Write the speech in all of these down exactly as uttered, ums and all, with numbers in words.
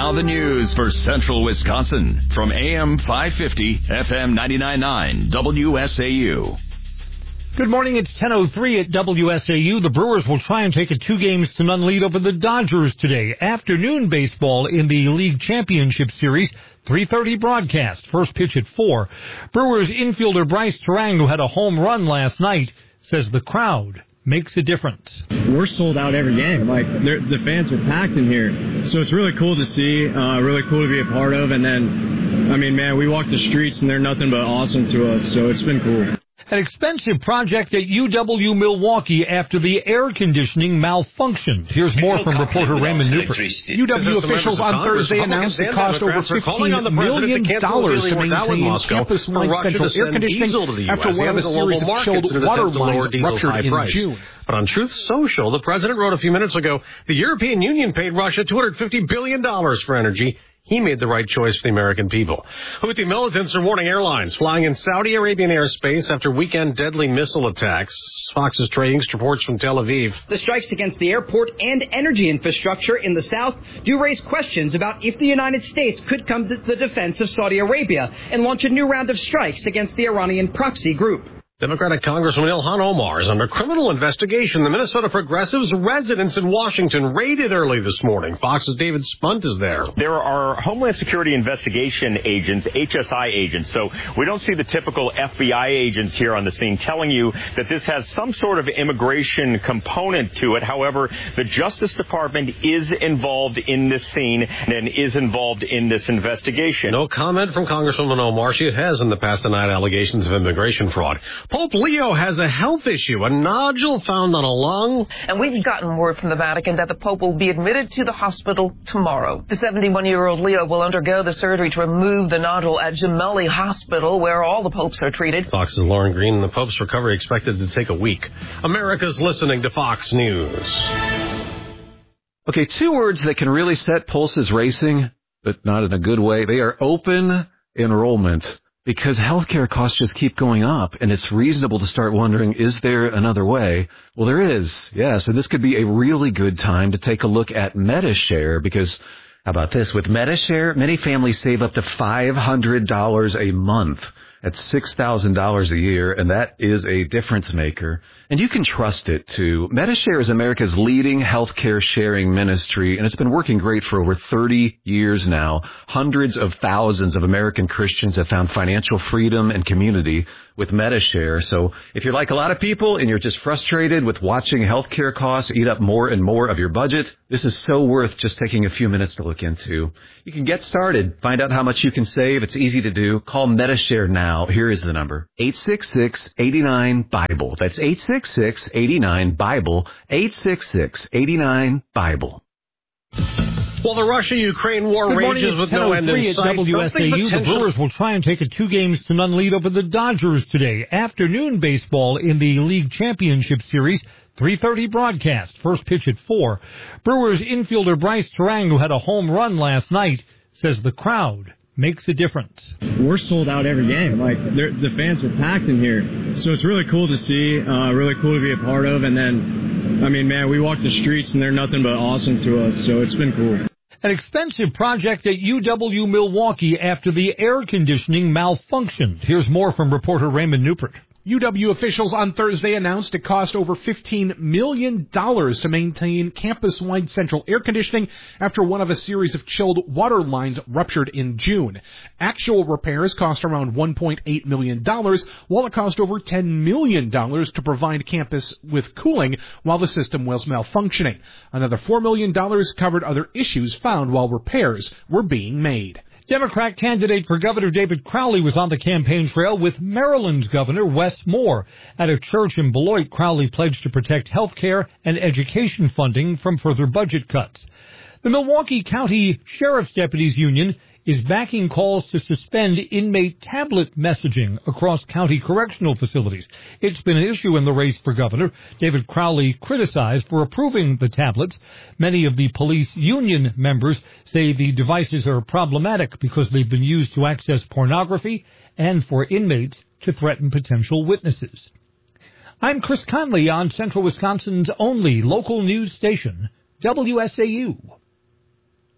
Now the news for Central Wisconsin from A M five fifty, F M ninety-nine point nine, W S A U. Good morning, it's ten oh three at W S A U. The Brewers will try and take a two games to none lead over the Dodgers today. Afternoon baseball in the League Championship Series. three thirty broadcast. First pitch at four. Brewers infielder Bryce Terang, who had a home run last night, says the crowd makes a difference. We're sold out every game. Like, the fans are packed in here. So it's really cool to see, uh, really cool to be a part of. And then, I mean, man, we walk the streets and they're nothing but awesome to us. So it's been cool. An expensive project at U W Milwaukee after the air conditioning malfunctioned. Here's more from reporter Raymond Newport. U W officials on Thursday announced it cost over fifteen million dollars to maintain campus-wide central air conditioning after one of a series of chilled water lines ruptured in June. But on Truth Social, the president wrote a few minutes ago, the European Union paid Russia two hundred fifty billion dollars for energy. He made the right choice for the American people. Houthi militants are warning airlines flying in Saudi Arabian airspace after weekend deadly missile attacks. Fox's Trey Inkst reports from Tel Aviv. The strikes against the airport and energy infrastructure in the south do raise questions about if the United States could come to the defense of Saudi Arabia and launch a new round of strikes against the Iranian proxy group. Democratic Congressman Ilhan Omar is under criminal investigation. The Minnesota Progressives' residence in Washington raided early this morning. Fox's David Spunt is there. There are Homeland Security investigation agents, H S I agents, so we don't see the typical F B I agents here on the scene telling you that this has some sort of immigration component to it. However, the Justice Department is involved in this scene and is involved in this investigation. No comment from Congresswoman Omar. She has in the past denied allegations of immigration fraud. Pope Leo has a health issue, a nodule found on a lung. And we've gotten word from the Vatican that the Pope will be admitted to the hospital tomorrow. The seventy-one-year-old Leo will undergo the surgery to remove the nodule at Gemelli Hospital, where all the popes are treated. Fox's Lauren Green. The Pope's recovery expected to take a week. America's listening to Fox News. Okay, two words that can really set pulses racing, but not in a good way. They are open enrollment. Because healthcare costs just keep going up, and it's reasonable to start wondering, is there another way? Well, there is, yes, and this could be a really good time to take a look at Medi-Share, because, how about this? With Medi-Share, many families save up to five hundred dollars a month. That's six thousand dollars a year, and that is a difference maker. And you can trust it, too. Medi-Share is America's leading healthcare sharing ministry, and it's been working great for over thirty years now. Hundreds of thousands of American Christians have found financial freedom and community with Medi-Share. So if you're like a lot of people and you're just frustrated with watching healthcare costs eat up more and more of your budget, this is so worth just taking a few minutes to look into. You can get started. Find out how much you can save. It's easy to do. Call Medi-Share now. Here is the number. eight six six, eight nine, Bible. That's eight six six, eight nine, Bible. eight six six, eight nine, Bible. Well, the Russia-Ukraine war Good rages morning, with no end in at sight. W S A U. The Brewers will try and take a two games to none lead over the Dodgers today. Afternoon baseball in the League Championship Series. three thirty broadcast. First pitch at four. Brewers infielder Bryce Terang, who had a home run last night, says the crowd makes a difference. We're sold out every game. Like, the fans are packed in here. So it's really cool to see, uh, really cool to be a part of. And then, I mean, man, we walk the streets and they're nothing but awesome to us. So it's been cool. An expensive project at U W Milwaukee after the air conditioning malfunctioned. Here's more from reporter Raymond Newport. U W officials on Thursday announced it cost over fifteen million dollars to maintain campus-wide central air conditioning after one of a series of chilled water lines ruptured in June. Actual repairs cost around one point eight million dollars, while it cost over ten million dollars to provide campus with cooling while the system was malfunctioning. Another four million dollars covered other issues found while repairs were being made. Democrat candidate for Governor David Crowley was on the campaign trail with Maryland's Governor Wes Moore. At a church in Beloit, Crowley pledged to protect health care and education funding from further budget cuts. The Milwaukee County Sheriff's Deputies Union is backing calls to suspend inmate tablet messaging across county correctional facilities. It's been an issue in the race for governor. David Crowley criticized for approving the tablets. Many of the police union members say the devices are problematic because they've been used to access pornography and for inmates to threaten potential witnesses. I'm Chris Conley on Central Wisconsin's only local news station, W S A U.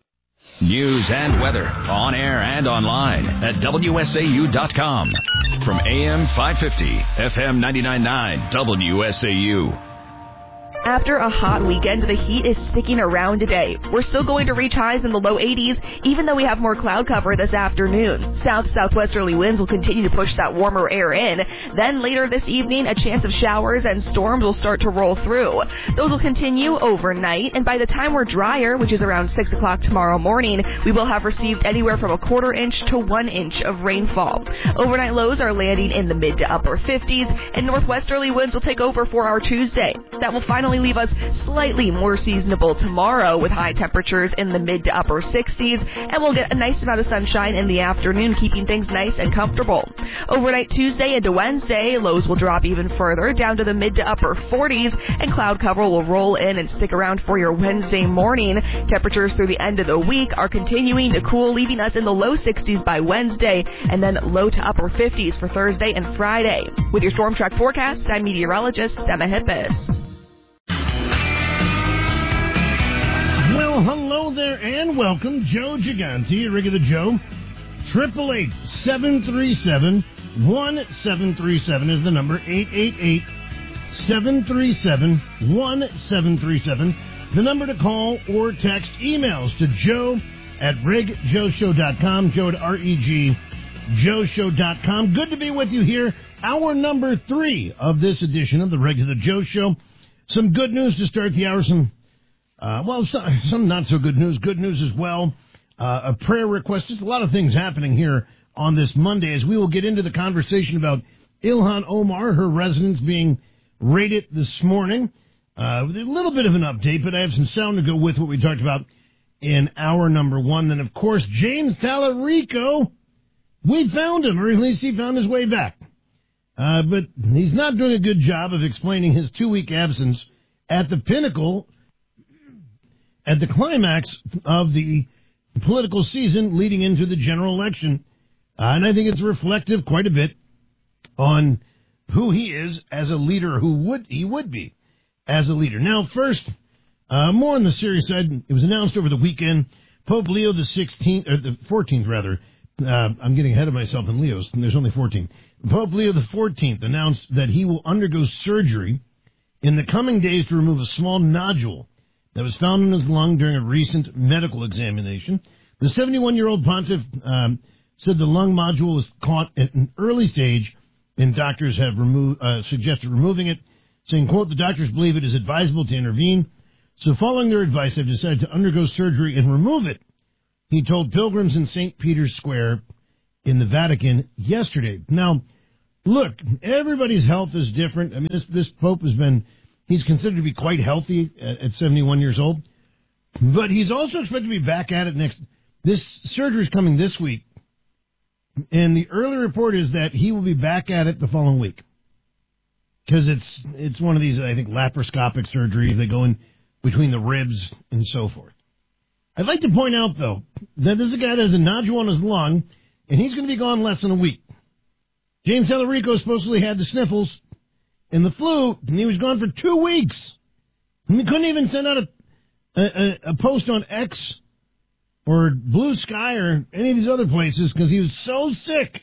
News and weather on air and online at W S A U dot com. From A M five fifty, F M ninety-nine point nine, W S A U. After a hot weekend, the heat is sticking around today. We're still going to reach highs in the low eighties, even though we have more cloud cover this afternoon. South-southwesterly winds will continue to push that warmer air in. Then later this evening, a chance of showers and storms will start to roll through. Those will continue overnight, and by the time we're drier, which is around six o'clock tomorrow morning, we will have received anywhere from a quarter inch to one inch of rainfall. Overnight lows are landing in the mid to upper fifties, and northwesterly winds will take over for our Tuesday. That will finally leave us slightly more seasonable tomorrow with high temperatures in the mid to upper sixties, and we'll get a nice amount of sunshine in the afternoon, keeping things nice and comfortable. Overnight Tuesday into Wednesday, lows will drop even further down to the mid to upper forties, and cloud cover will roll in and stick around for your Wednesday morning. Temperatures through the end of the week are continuing to cool, leaving us in the low sixties by Wednesday, and then low to upper fifties for Thursday and Friday. With your Storm Track forecast, I'm meteorologist Emma Hippis. Well, hello there and welcome. Joe Gigante, regular Joe. triple eight, seven three seven, one seven three seven is the number. eight eight eight, seven three seven, one seven three seven. The number to call or text. Emails to joe at reg joe show dot com. Joe at R E G joe show dot com. Good to be with you here. Hour number three of this edition of the Regular Joe Show. Some good news to start the hour. Some Uh, well, some, some not so good news. Good news as well. Uh, a prayer request. Just a lot of things happening here on this Monday as we will get into the conversation about Ilhan Omar, her residence being raided this morning. Uh, with a little bit of an update, but I have some sound to go with what we talked about in hour number one. Then, of course, James Tallarico. We found him, or at least he found his way back. Uh, but he's not doing a good job of explaining his two-week absence at the pinnacle, at the climax of the political season leading into the general election. Uh, and I think it's reflective quite a bit on who he is as a leader, who would he would be as a leader. Now, first, uh, more on the serious side, it was announced over the weekend, Pope Leo the sixteenth, or the fourteenth, rather. Uh, I'm getting ahead of myself in Leo's, and there's only fourteen. Pope Leo the fourteenth announced that he will undergo surgery in the coming days to remove a small nodule that was found in his lung during a recent medical examination. The seventy-one-year-old pontiff um, said the lung nodule was caught at an early stage, and doctors have removed, uh, suggested removing it, saying, quote, the doctors believe it is advisable to intervene. So following their advice, they've decided to undergo surgery and remove it, he told pilgrims in Saint Peter's Square in the Vatican yesterday. Now, look, everybody's health is different. I mean, this, this Pope has been... He's considered to be quite healthy at, at seventy-one years old. But he's also expected to be back at it next. This surgery is coming this week. And the early report is that he will be back at it the following week. Because it's it's one of these, I think, laparoscopic surgeries. They go in between the ribs and so forth. I'd like to point out, though, that this is a guy that has a nodule on his lung, and he's going to be gone less than a week. James Tallarico supposedly had the sniffles and the flu, and he was gone for two weeks. And he couldn't even send out a, a, a post on X or Blue Sky or any of these other places because he was so sick.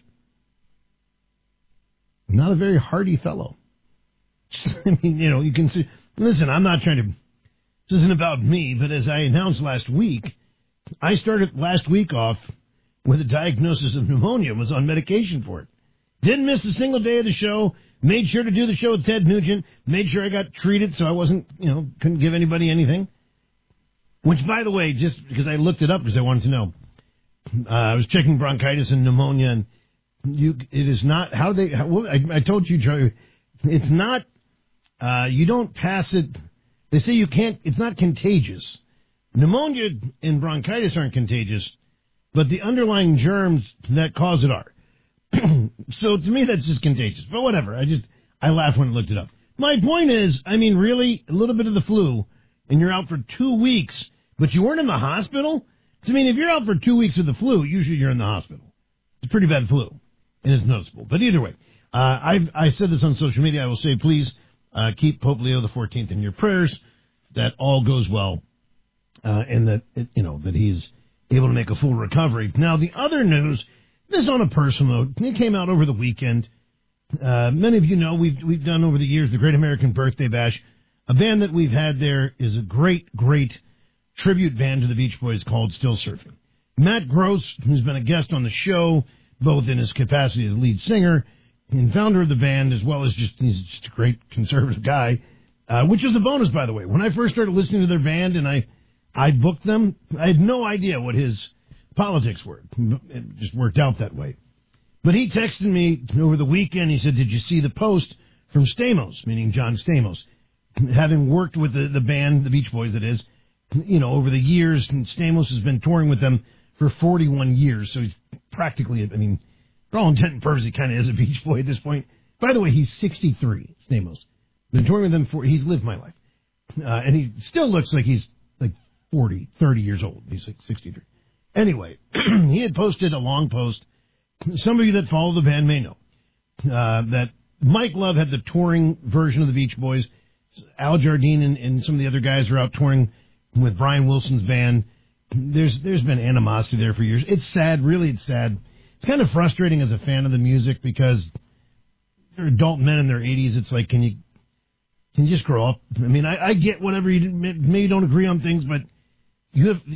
Not a very hearty fellow. I mean, you know, you can see. Listen, I'm not trying to. This isn't about me, but as I announced last week, I started last week off with a diagnosis of pneumonia and was on medication for it. Didn't miss a single day of the show. Made sure to do the show with Ted Nugent. Made sure I got treated so I wasn't, you know, couldn't give anybody anything. Which, by the way, just because I looked it up because I wanted to know. Uh, I was checking bronchitis and pneumonia, and you, it is not, how they, how, I, I told you, Joe, it's not, uh, you don't pass it, they say you can't, it's not contagious. Pneumonia and bronchitis aren't contagious, but the underlying germs that cause it are. So to me, that's just contagious. But whatever. I just, I laughed when I looked it up. My point is, I mean, really, a little bit of the flu, and you're out for two weeks, but you weren't in the hospital? I mean, if you're out for two weeks with the flu, usually you're in the hospital. It's a pretty bad flu, and it's noticeable. But either way, uh, I've, I said this on social media. I will say, please uh, keep Pope Leo the fourteenth in your prayers, that all goes well, uh, and that, you know, that he's able to make a full recovery. Now, the other news, this is on a personal note. It came out over the weekend. Uh, many of you know we've we've done over the years the Great American Birthday Bash. A band that we've had there is a great, great tribute band to the Beach Boys called Still Surfing. Matt Gross, who's been a guest on the show, both in his capacity as lead singer and founder of the band, as well as just he's just a great conservative guy, uh, which was a bonus, by the way. When I first started listening to their band and I, I booked them, I had no idea what his politics were. It just worked out that way. But he texted me over the weekend. He said, did you see the post from Stamos, meaning John Stamos? Having worked with the, the band, the Beach Boys, that is, you know, over the years, and Stamos has been touring with them for forty-one years, so he's practically, I mean, for all intent and purposes, he kind of is a Beach Boy at this point. By the way, he's sixty-three, Stamos. Been touring with them for, he's lived my life. Uh, and he still looks like he's like forty, thirty years old. He's like sixty-three. Anyway, he had posted a long post. Some of you that follow the band may know uh, that Mike Love had the touring version of the Beach Boys. Al Jardine and, and some of the other guys are out touring with Brian Wilson's band. There's there's been animosity there for years. It's sad, really it's sad. It's kind of frustrating as a fan of the music because they're adult men in their eighties. It's like, can you can you just grow up? I mean, I, I get whatever, you maybe don't agree on things, but you have,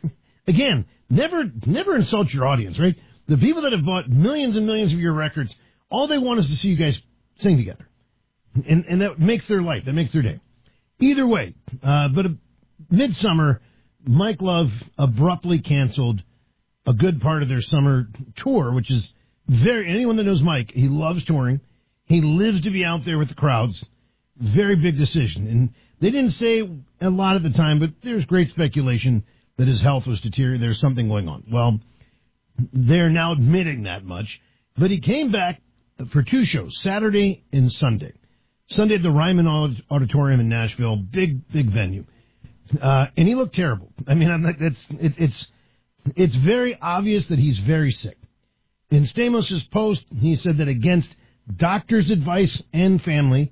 again, never never insult your audience, right? The people that have bought millions and millions of your records, all they want is to see you guys sing together. And, and that makes their life, that makes their day. Either way, uh, but a, midsummer, Mike Love abruptly canceled a good part of their summer tour, which is very, anyone that knows Mike, he loves touring. He lives to be out there with the crowds. Very big decision. And they didn't say a lot at the time, but there's great speculation that his health was deteriorating. There's something going on. Well, they're now admitting that much. But he came back for two shows, Saturday and Sunday. Sunday at the Ryman Auditorium in Nashville, big, big venue. Uh, and he looked terrible. I mean, I'm like, that's, it, it's, it's very obvious that he's very sick. In Stamos' post, he said that against doctor's advice and family,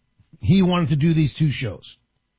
he wanted to do these two shows.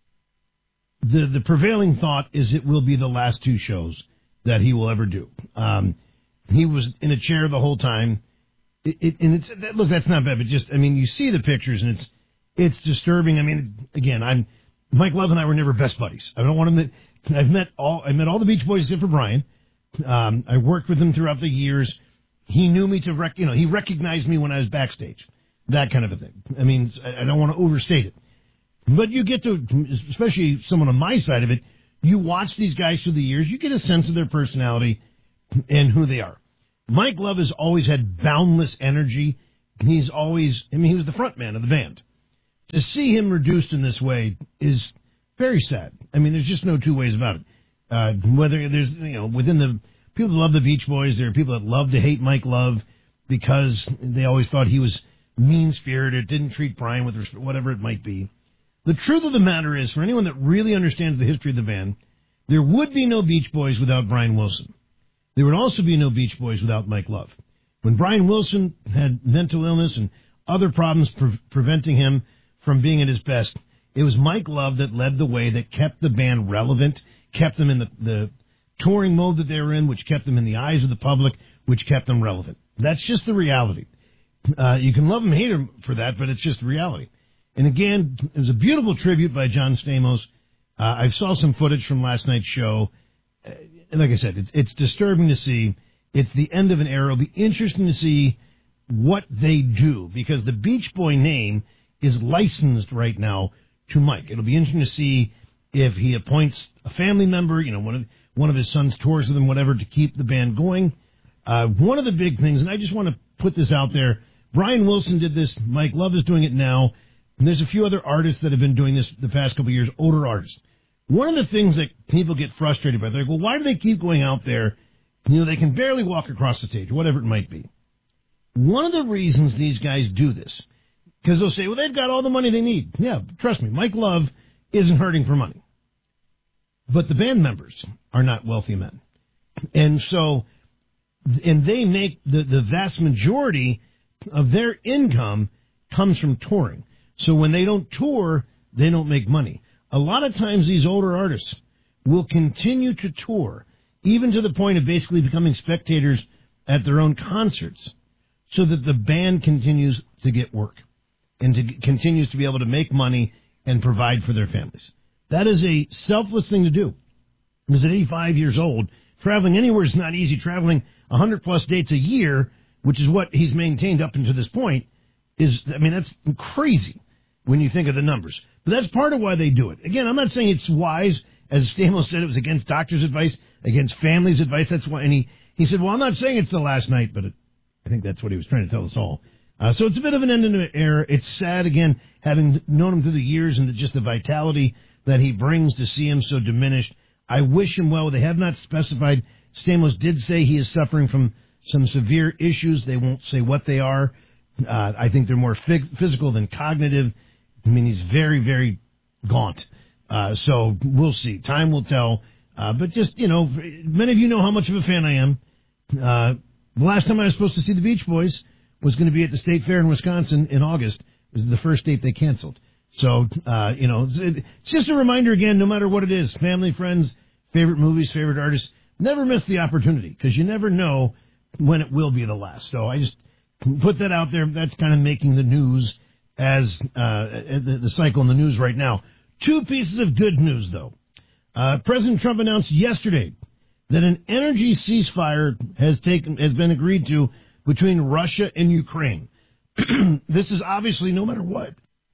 The, the prevailing thought is it will be the last two shows that he will ever do. Um, he was in a chair the whole time. It, it, and it's, that, look, that's not bad, but just, I mean, you see the pictures and it's, it's disturbing. I mean, again, I'm, Mike Love and I were never best buddies. I don't want to admit, I've met all, I met all the Beach Boys except for Brian. Um, I worked with him throughout the years. He knew me to, rec, you know, he recognized me when I was backstage. That kind of a thing. I mean, I don't want to overstate it. But you get to, especially someone on my side of it, you watch these guys through the years, you get a sense of their personality and who they are. Mike Love has always had boundless energy. He's always, I mean, he was the front man of the band. To see him reduced in this way is very sad. I mean, there's just no two ways about it. Uh, whether there's, you know, within the people that love the Beach Boys, there are people that love to hate Mike Love because they always thought he was mean-spirited, didn't treat Brian with respect, whatever it might be. The truth of the matter is, for anyone that really understands the history of the band, there would be no Beach Boys without Brian Wilson. There would also be no Beach Boys without Mike Love. When Brian Wilson had mental illness and other problems pre- preventing him from being at his best, it was Mike Love that led the way, that kept the band relevant, kept them in the, the touring mode that they were in, which kept them in the eyes of the public, which kept them relevant. That's just the reality. Uh, you can love him, hate him for that, but it's just the reality. And again, it was a beautiful tribute by John Stamos. Uh, I saw some footage from last night's show. Uh, and like I said, it's, it's disturbing to see. It's the end of an era. It'll be interesting to see what they do, because the Beach Boy name is licensed right now to Mike. It'll be interesting to see if he appoints a family member, you know, one of one of his sons tours with him, whatever, to keep the band going. Uh, one of the big things, and I just want to put this out there, Brian Wilson did this, Mike Love is doing it now, and there's a few other artists that have been doing this the past couple of years, older artists. One of the things that people get frustrated by, they're like, well, why do they keep going out there? You know, they can barely walk across the stage, whatever it might be. One of the reasons these guys do this, because they'll say, well, they've got all the money they need. Yeah, trust me, Mike Love isn't hurting for money. But the band members are not wealthy men. And so, and they make the, the vast majority of their income comes from touring. So when they don't tour, they don't make money. A lot of times these older artists will continue to tour even to the point of basically becoming spectators at their own concerts, so that the band continues to get work and to, continues to be able to make money and provide for their families. That is a selfless thing to do. Because at eighty-five years old, traveling anywhere is not easy. Traveling one hundred plus dates a year, which is what he's maintained up until this point, is, I mean, that's crazy when you think of the numbers. But that's part of why they do it. Again, I'm not saying it's wise. As Stamos said, it was against doctors' advice, against families' advice. That's why, and he, he said, well, I'm not saying it's the last night, but it, I think that's what he was trying to tell us all. Uh, so it's a bit of an end in an era. It's sad, again, having known him through the years and the, just the vitality that he brings, to see him so diminished. I wish him well. They have not specified. Stamos did say he is suffering from some severe issues. They won't say what they are. Uh, I think they're more phys- physical than cognitive. I mean, he's very, very gaunt. Uh, so we'll see. Time will tell. Uh, but just, you know, many of you know how much of a fan I am. Uh, the last time I was supposed to see the Beach Boys was going to be at the State Fair in Wisconsin in August. It was the first date they canceled. So, uh, you know, it's, it's just a reminder again, no matter what it is, family, friends, favorite movies, favorite artists, never miss the opportunity, because you never know when it will be the last. So I just put that out there. That's kind of making the news as uh, the, the cycle in the news right now. Two pieces of good news, though. Uh, President Trump announced yesterday that an energy ceasefire has taken has been agreed to between Russia and Ukraine. This is obviously, no matter what,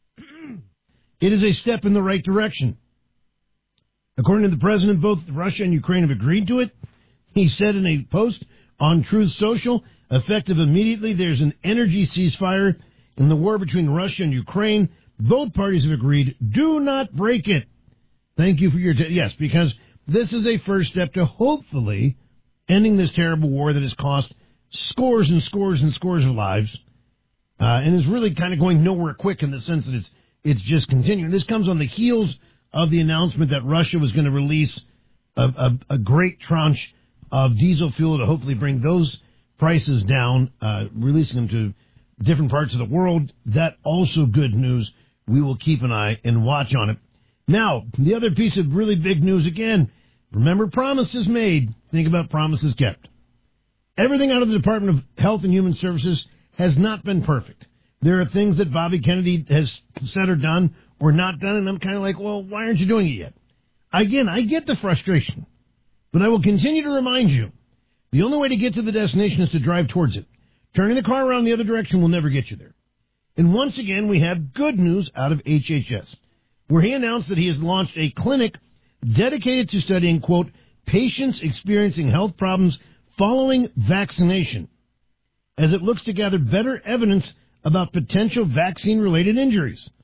it is a step in the right direction. According to the president, both Russia and Ukraine have agreed to it. He said in a post on Truth Social, effective immediately, there's an energy ceasefire in the war between Russia and Ukraine. Both parties have agreed, do not break it. Thank you for your... T- yes, because this is a first step to hopefully ending this terrible war that has cost scores and scores and scores of lives, uh, and is really kind of going nowhere quick in the sense that it's it's just continuing. This comes on the heels of the announcement that Russia was going to release a, a, a great tranche of diesel fuel to hopefully bring those prices down, uh, releasing them to different parts of the world. That also good news. We will keep an eye and watch on it. Now, the other piece of really big news again, remember, promises made. Think about promises kept. Everything out of the Department of Health and Human Services has not been perfect. There are things that Bobby Kennedy has said or done or not done, and I'm kind of like, well, why aren't you doing it yet? Again, I get the frustration, but I will continue to remind you, the only way to get to the destination is to drive towards it. Turning the car around the other direction will never get you there. And once again, we have good news out of H H S, where he announced that he has launched a clinic dedicated to studying, quote, patients experiencing health problems following vaccination, as it looks to gather better evidence about potential vaccine-related injuries.